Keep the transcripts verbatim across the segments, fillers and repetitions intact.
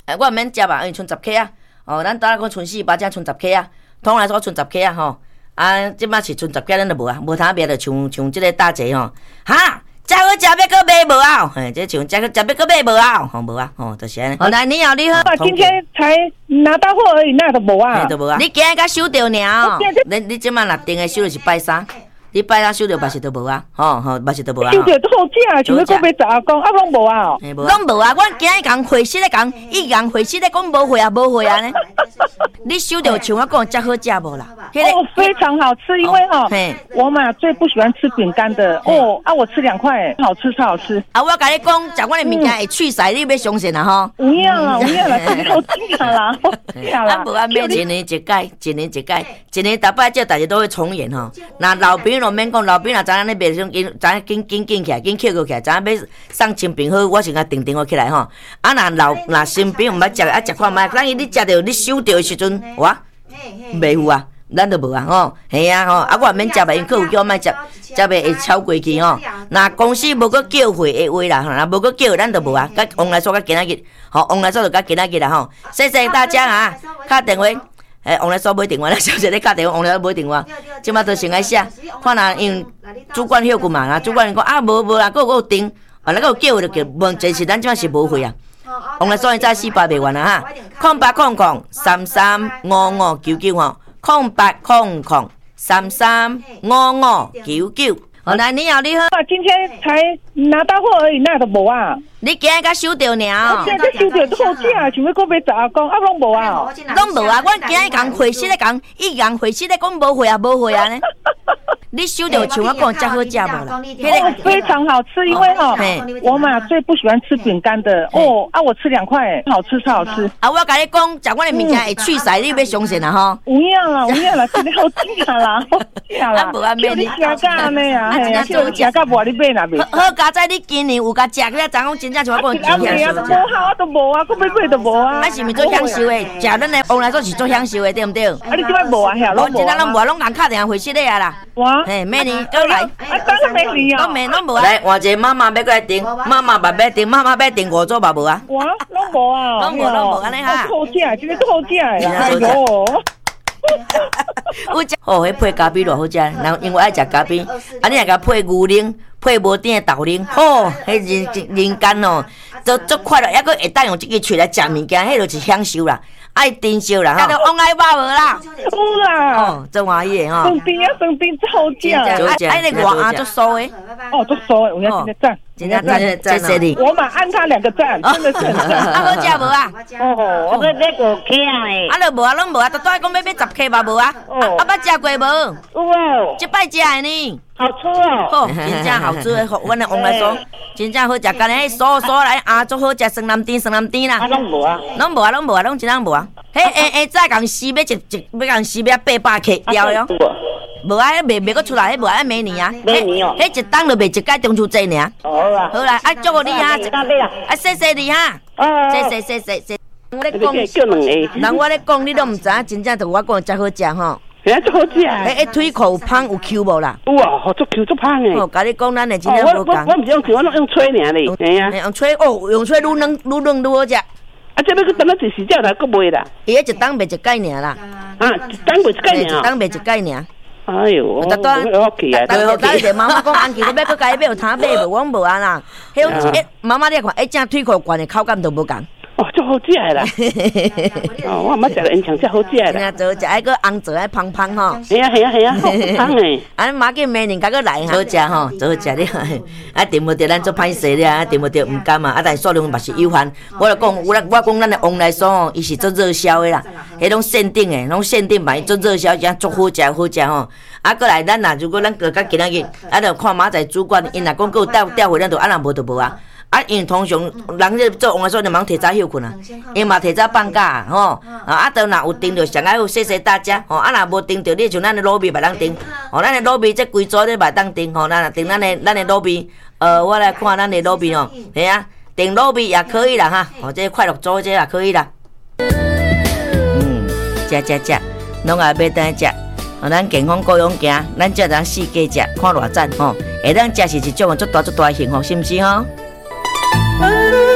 哎，我毋免食吧，因为剩十克啊。哦，咱当然讲剩四百，才剩十克啊。通来说剩十克啊，吼。啊，即摆是剩十克，咱就无啊，无通别就像像即个大姐吼，哈。食好食要搁买无啊？嘿，这像食好食要搁买无啊？吼无啊，吼就是安尼。好来，你好，你好。 今天才拿到货而已，那都无啊。 都无啊。你今日才收到尔哦。你你即摆若定的收就是拜三，你拜三收到嘛是都无啊？吼吼，嘛是都无啊。 收到好食，想要搁买十啊公，啊拢无啊。 拢无啊，阮今日共回息咧共，伊共回息咧讲无回啊，无回啊呢。你收到像我讲遮好食无啦？ 哦，非常好吃，因为哈，我嘛最不喜欢吃饼干的哦，啊，我吃两块，好吃超好吃。 啊，我甲你讲，食我的物件会去势，你要相信啊吼。 有影啦，有影啦，真好吃啦，好吃啦。 啊，无啊，免一年一届，一年一届，一年逐摆这大家都会重演吼。那老朋友免讲，老朋友知影你卖种紧，知影紧紧紧起来，紧捡过起来，知影要送亲朋好，我先甲定定我起来吼。啊，若老若新朋友毋捌食，啊食看觅，等于你食着，你收到的时阵，哇，袂有啊。咱都无啊吼，系啊吼，啊我免食吧，因佫有叫我莫食，食袂会超过去吼。那公司无佫叫货的话啦，若无佫叫，咱都无啊。甲王来说，甲今仔日，吼王来说就甲今仔日啦吼。谢谢大家啊，打电话，诶王来说买电话啦，小姐你打电话，王来说买电话，即马都先来写，看若因为主管休困嘛，若主管讲啊无无啦，佫有订，啊那个有叫就叫，问题是咱即马是无货啊。王来说现在四百卖完啦哈，空八空空三三五五九九吼。空八空空三三五五九九，好来，你好，你好。 今天才拿到货而已，那都无啊。 你今日才收到呢？ 我今日收到都好食，想要搁买十啊公，啊拢无啊。 拢无啊，阮今日共回息咧共，伊共回息咧讲无回啊，无回啊呢。你收到像我讲遮好食无啦？ 哦，非常好吃，因为哈，我嘛最不喜欢吃饼干的哦，啊我吃两块，好吃超好吃。 啊，我甲你讲，食我的物件会去势，你要相信啊吼。 有影啦，有影啦，真的好吃啦，好吃啦。 啊无啊，免你食甲安尼啊，嘿啊，叫你食甲无你买哪买？ 好佳仔，你今年有甲食了，昨讲真正像我讲真香受。无好啊，都无啊，搁买买都无啊。 啊是毋做享受的？食咱的往来说是做享受的，对毋对？啊你即摆无啊，遐拢无。 真正拢无，拢共敲电话回息的啊啦。 哇， 嘿，明年过来。 啊，当然没理啊， 拢没拢无啊！来，换一个妈妈要过来订，妈妈嘛要订，妈妈要订五组嘛无啊？ 哇，拢无啊！ 拢无拢无安尼哈！ 好食，真个好食的啦！哎呦， 有食哦，迄配咖啡偌好食，然后因为爱食咖啡，啊你若甲配牛奶，配无甜的豆奶，吼，迄人人间哦，都足快乐，还佫会当用即个喙来食物件，迄就是享受啦。爱珍惜啦，吼！往爱饱无啦？ 有啦！ 哦，真欢喜的吼！ 生冰啊，生冰真好食！ 哎，那外啊，足酥的。 哦，足酥的，有影真个赞， 真个赞，谢谢你。 我嘛按他两个赞，真的是很赞。 啊，好食无啊？ 哦，我要买五克诶。 啊，就无啊，拢无啊，都都爱讲要买十克嘛无啊？哦。啊，捌食过无？ 有啊。 即摆食的呢？ 好吃哦！ 好，真正好吃的，阮的王来说，真正好食。干咧，酥酥来啊，足好食，酸南甜，酸南甜啦。 啊，拢无啊， 拢无啊，拢无啊，拢真正无啊。迄下下早共四要一一，要共四要八百克了了。无啊，迄卖卖阁出来，迄无啊，明年啊。 明年哦。 迄一档就卖一届中秋节尔。 好啦。 好啦，啊，祝福你哈。啊，谢谢你哈。谢谢谢谢谢。我咧讲，人我咧讲，你都毋知影，真正同我讲真好食吼。 哎，足好食啊！ 诶诶，腿裤有芳有 Q 无啦？ 有啊，好足 Q 足芳诶。 哦，甲你讲，咱诶真正无共。 我我毋是用吹，我用吹尔咧。哎呀， 用吹哦，用吹愈软愈软愈好食。 啊，这要去等到一时才来，搁卖啦。 伊迄一档卖一届尔啦。 啊，一档卖一届尔。 一档卖一届尔。 哎呦，我我去啊！ 等等一下，妈妈讲安琪，你要搁家己买有通买无？我无啊啦。迄种诶，妈妈你看，诶，正腿裤悬诶口感都无共。 哦，足好食诶啦！哦，我毋捌食过烟肠，遮好食诶啦。 真做食爱个红做爱芳芳吼。 系啊系啊系啊，好芳诶。 啊，马紧明年甲个来哈。好食吼，好食你看。啊，订无着咱做歹势了，啊，订无着毋甘嘛。啊，但数量嘛是有限。我来讲，我我讲咱诶王来说吼，伊是做热销诶啦。迄种限定诶，拢限定嘛，伊做热销，真足好食好食吼。啊，过来咱若如果咱个甲今仔日，啊，着看明仔主管，因若讲佫有调调回，咱着啊，若无着无啊。啊，因通常人咧做王来说，就忙提早休困啊，因嘛提早放假吼。啊，都若有订着，上爱好谢谢大家吼。啊，若无订着，你像咱的卤味，袂当订。吼，咱的卤味这规组你袂当订吼。咱若订咱的咱的卤味，呃，我来看咱的卤味哦。系啊，订卤味也可以啦哈。哦，这快乐组这也可以啦。嗯，食食食，拢也要当食。哦，咱健康各样行，咱才当四界食，看偌赞吼。下当食是一种足大足大的幸福，是毋是吼？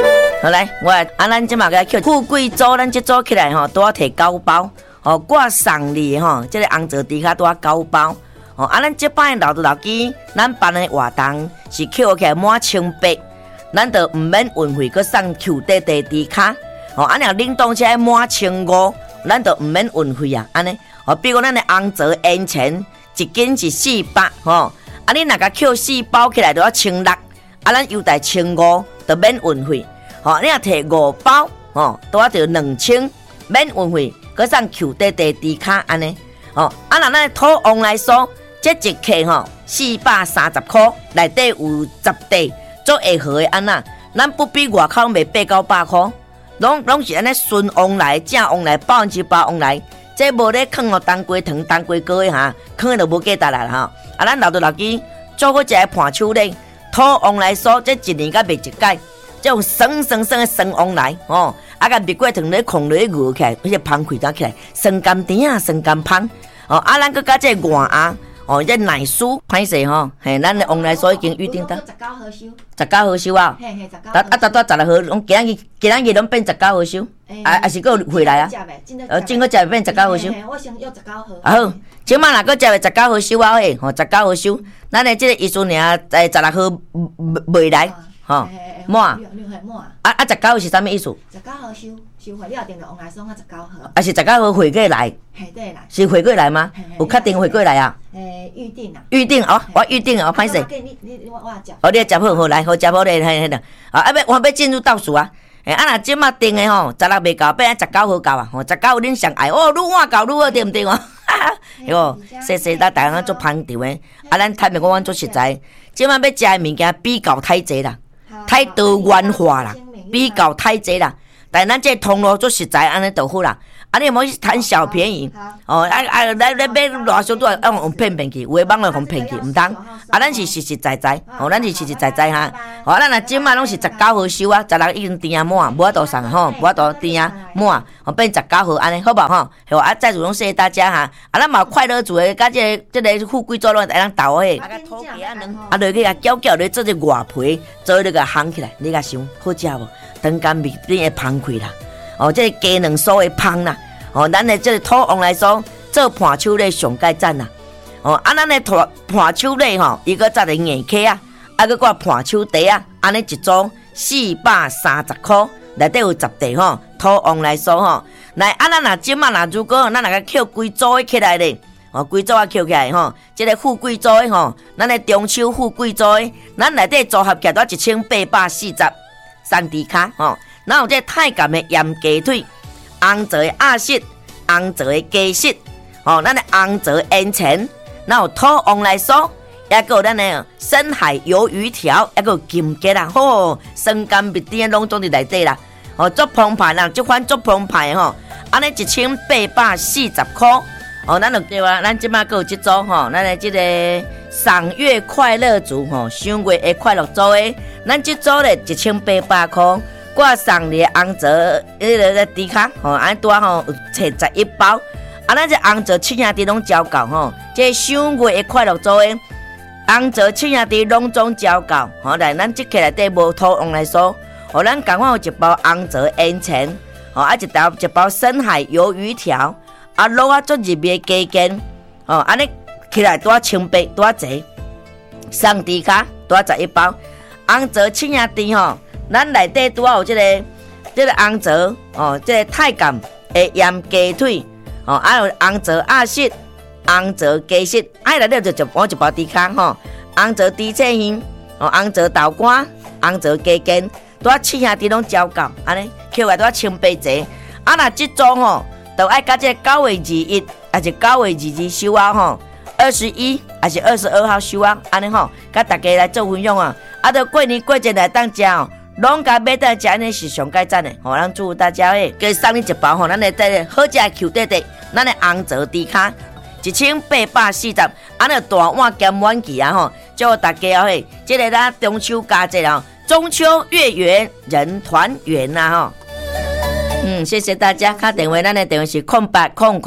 好来，我啊，咱即马个叫富贵粥，咱即做起来吼，都要摕九包。哦，我送你吼，即个红枣猪脚都要九包。哦，啊，咱即摆老豆老鸡，咱办的活动是扣起来满千八，咱就唔免运费，佮送 Q 弟弟猪脚。哦，啊，若冷冻起来满千五，咱就唔免运费啊，安尼。哦，比如咱的红枣烟钱一斤是四百，吼，啊，你若甲扣四包起来就要千六，啊，咱优待千五，就免运费。哦，你若摕五包，哦，都要着两千，免运费。佮送 Q 弟弟猪脚安尼，哦，啊若咱土王来说，这一克吼四百三十块，内底有十块，做会好的安那，咱不比外口卖八九百块，拢拢是安尼纯王来、正王来、百分之百王来，这无咧放哦当归糖、当归糕的哈，放的就无价值啦哈。啊，咱老豆老鸡做过一个盘手咧，土王来说，这一年甲卖一届，这种酸酸酸的酸王来哦。啊，甲蜜果糖咧控咧饿起来，而且芳开起来，酸甘甜啊，酸甘芳。哦，啊，咱佮加这个外鸭，哦，这奶酥歹势吼，嘿，咱的王来所已经预定到。十九号收。十九号收啊。嘿嘿，十九。啊啊，到到十六号，拢今日今日拢变十九号收。啊，还是佮有回来啊？呃，今个食变十九号收。我先约十九号。啊好，今晚若佮食十九号收啊嘿，吼，十九号收，咱的这个医生尔在十六号未来。吼，满啊啊！十九号是啥物意思？十九号收收回，你定着王来爽啊！十九号啊，是十九号回过来？系对啦，是回过来吗？有确定回过来啊？诶，预定啊！预定哦，我预定哦，歹势。你你我我食。哦，你食好好来，好食好咧，嘿嘿啦。啊，啊要我要进入倒数啊！诶，啊若即马定的吼，十六未到，变十九号到啊！吼，十九号恁上爱哦，愈晚到愈好，对毋对哦？哈哈，哟，谢谢大家做捧场的。啊，咱坦白讲，阮做实在，即马要食的物件比较太济啦。太多元化啦，比较太济啦，但咱这通路做实在安尼就好啦。啊，你莫去贪小便宜哦！啊啊，咱咱买偌少都要用骗骗去，有诶网络互骗去，毋通。啊，咱是实实在在，哦，咱是实实在在哈。哦，咱若即摆拢是十九号收啊，十六已经订啊满，无法度送吼，无法度订啊满，哦变十九号安尼，好无吼？好啊，再次拢谢谢大家哈。啊，咱嘛快乐组诶，甲这个这个富贵做拢会当斗诶。啊，土鸡啊能，啊，落去甲搅搅咧做只外皮，做咧甲烘起来，你甲想好食无？当干面变会芳开啦。哦，这个鸡卵酥会芳啦。哦，咱的这个土王来说，做盘手咧上界赞啦。哦，啊，咱的盘盘手咧吼，伊个再个硬壳啊，啊个挂盘手茶啊，安尼一组四百三十块，内底有十块吼。土王来说吼，来啊，咱若即马若如果咱若个扣规组起来咧，哦，规组啊扣起来吼，这个富贵组的吼，咱的中秋富贵组的，咱内底组合起来都一千八百四十三支卡吼。然后这太监的盐鸡腿。红枣的鸭舌，红枣的鸡舌，哦，咱的红枣烟钱，然后土王来说，也有咱的深海鱿鱼条，也有金桔啦，吼，酸甘蜜甜拢总伫内底啦，哦，做澎湃啦，这款做澎湃吼，安尼一千八百四十块，哦，咱就对啊，咱即马还有这组吼，咱的这个赏月快乐组吼，赏月的快乐组的，咱这组咧一千八百块。我送你红枣迄个个猪脚，吼，安多吼有切十一包，啊，咱这红枣七兄弟拢交够吼，这赏月的快乐组的红枣七兄弟拢总交够，吼，来咱即起内底无土王来说，吼，咱赶快有一包红枣烟钱，吼，啊一包一包深海鱿鱼条，啊卤啊做入味鸡筋，吼，安尼起来多千八多济，送猪脚多十一包，红枣七兄弟吼。咱内底拄好有即、这个，即、这个红枣哦，即、这个太监的盐鸡腿哦，还有红枣鸭舌、红枣鸡舌，哎内底就一包一包猪脚吼，红枣猪翅鱼哦，红枣豆干、红枣鸡筋，拄啊七兄弟拢交够，安尼扣来拄啊千八折，啊若即组吼，就爱甲即个九月二一，还是九月二二收啊吼，二十一还是二十二号收啊，安尼吼，甲大家来做分享啊，啊，到过年过节来当食哦。拢甲买倒食，安尼是上界赞的，吼！咱祝福大家诶，加送你一包吼，咱的这个好食的 Q 弟弟，咱的红枣猪脚，一千八百四十，安尼大碗兼满期啊吼！祝大家嘿，这个咱中秋佳节啊，中秋月圆人团圆呐吼！嗯，谢谢大家，打电话咱的电话是空八空空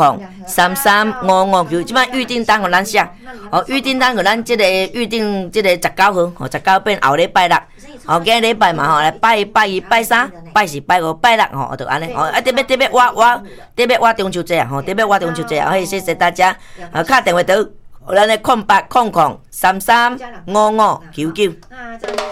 三三五五九，即摆预定单互咱写，哦，预定单互咱即个预定即个十九号，哦，十九变后礼拜六，哦，今日礼拜嘛吼，来拜一拜一拜三，拜四拜五拜六，吼，就安尼，哦，啊，特别特别我我特别我中秋节啊，吼，特别我中秋节啊，嘿，谢谢大家，啊，敲电话到，咱的空八空空三三五五九九。